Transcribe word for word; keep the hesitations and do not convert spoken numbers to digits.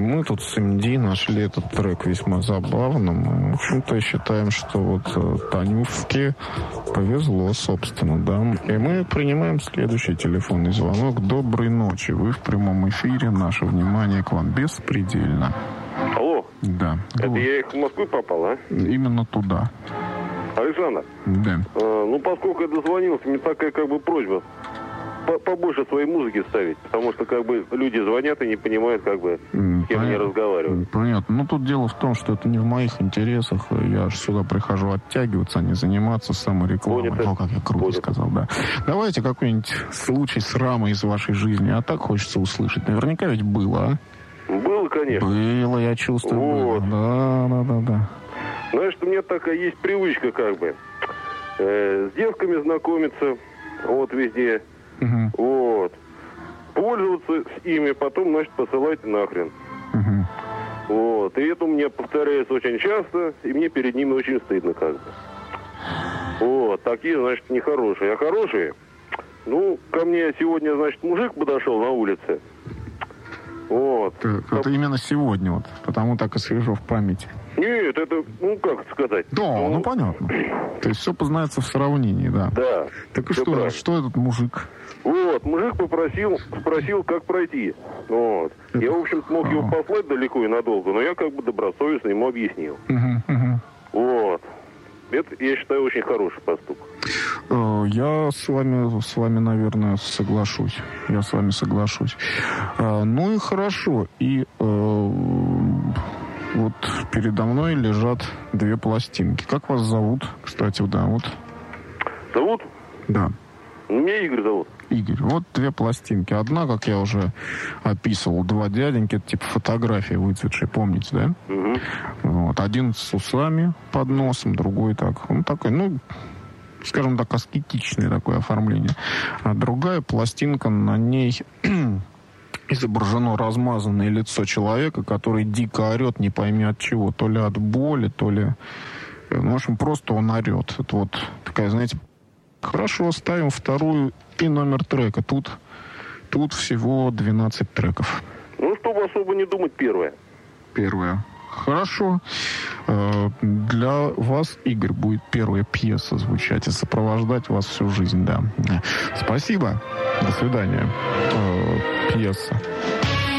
Мы тут с эм ди нашли этот трек весьма забавным. В общем-то, считаем, что вот Танюшке повезло, собственно, да. И мы принимаем следующий телефонный звонок. Доброй ночи. Вы в прямом эфире. Наше внимание к вам беспредельно. Алло. Да. Это вот. я их в Москву попал, а? Именно туда. Александр. Да. Э, ну, поскольку я дозвонился, мне такая как бы просьба побольше своей музыки ставить, потому что как бы люди звонят и не понимают, как бы, с кем они разговаривают. Понятно. Ну, тут дело в том, что это не в моих интересах. Я же сюда прихожу оттягиваться, а не заниматься саморекламой. О, как я круто Понятно. сказал, да. Давайте какой-нибудь случай с рамой из вашей жизни. А так хочется услышать. Наверняка ведь было, а? Было, конечно. Было, я чувствую. Вот. Было. Да, да, да, да. Знаешь, у меня такая есть привычка, как бы, э, с девками знакомиться, вот, везде. Угу. Вот. Пользоваться с ими, потом, значит, посылать нахрен. Угу. Вот. И это у меня повторяется очень часто, и мне перед ними очень стыдно, как бы. Вот. Такие, значит, нехорошие. А хорошие, ну, ко мне сегодня, значит, мужик подошел на улице. Вот. Так, это именно сегодня, вот, потому так и свежо в памяти. Нет, это, ну, как сказать. Да, ну, ну понятно. То есть все познается в сравнении, да. Да. Так и что, что этот мужик? Вот, мужик попросил, спросил, как пройти. Вот. Это... Я, в общем-то, мог его послать далеко и надолго, но я как бы добросовестно ему объяснил. Угу, угу. Вот. Это, я считаю, очень хороший поступок. Я с вами, с вами, наверное, соглашусь. Я с вами соглашусь. Ну и хорошо. И э, вот передо мной лежат две пластинки. Как вас зовут, кстати, да, вот. Зовут? Да. Меня Игорь зовут. Игорь, вот две пластинки. Одна, как я уже описывал, два дяденьки, это типа фотография выцветшая, помните, да? Угу. Вот. Один с усами под носом, другой так. Он такой, ну, скажем так, аскетичное такое оформление. А другая пластинка, на ней изображено размазанное лицо человека, который дико орет, не пойми от чего. То ли от боли, то ли... Ну, в общем, просто он орет. Это вот такая, знаете... Хорошо, ставим вторую и номер трека. Тут, тут всего двенадцать треков. Ну, чтобы особо не думать, первое. Первое. Хорошо. Для вас, Игорь, будет первая пьеса звучать и сопровождать вас всю жизнь, да. Спасибо. До свидания. Пьеса.